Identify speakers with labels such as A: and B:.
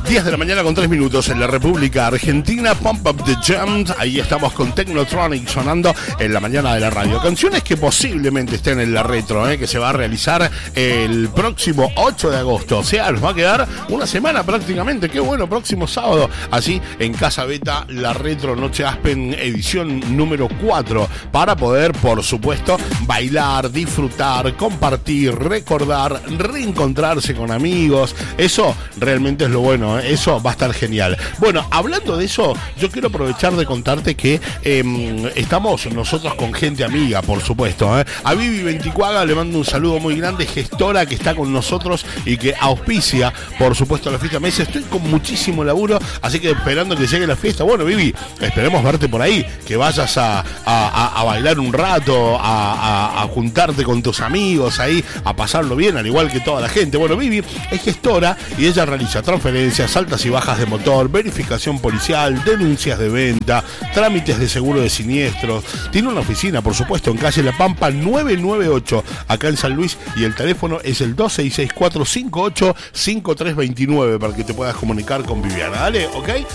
A: 10 de la mañana con 3 minutos en la República Argentina. Pump Up the Jams. Ahí estamos con Technotronic sonando en la mañana de la radio. Canciones que posiblemente estén en la retro, que se va a realizar el próximo 8 de agosto. O sea, nos va a quedar una semana prácticamente. Qué bueno, próximo sábado. Así en Casa Beta, la Retro Noche Aspen edición número 4. Para poder, por supuesto, bailar, disfrutar, compartir, recordar, reencontrarse con amigos. Eso realmente es lo bueno. Eso va a estar genial. Bueno, hablando de eso, yo quiero aprovechar de contarte que estamos nosotros con gente amiga, por supuesto. A Vivi Venticuaga le mando un saludo muy grande, gestora que está con nosotros y que auspicia, por supuesto, la fiesta. Me dice, estoy con muchísimo laburo, así que esperando que llegue la fiesta. Bueno, Vivi, esperemos verte por ahí, que vayas a bailar un rato, a juntarte con tus amigos ahí, a pasarlo bien, al igual que toda la gente. Bueno, Vivi es gestora y ella realiza transferencias, altas y bajas de motor, verificación policial, denuncias de venta, trámites de seguro de siniestros. Tiene una oficina, por supuesto, en calle La Pampa 998, acá en San Luis, y el teléfono es el 266-458-5329 para que te puedas comunicar con Viviana. Dale, ¿ok?